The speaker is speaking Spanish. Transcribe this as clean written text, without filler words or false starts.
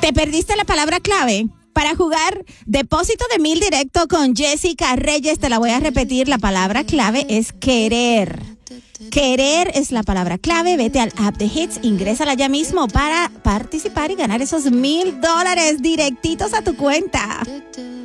¿Te perdiste la palabra clave? Para jugar depósito de 1,000 directo con Jessica Reyes, te la voy a repetir. La palabra clave es querer. Querer es la palabra clave. Vete al app de Hits, ingrésala ya mismo para participar y ganar esos $1,000 directitos a tu cuenta.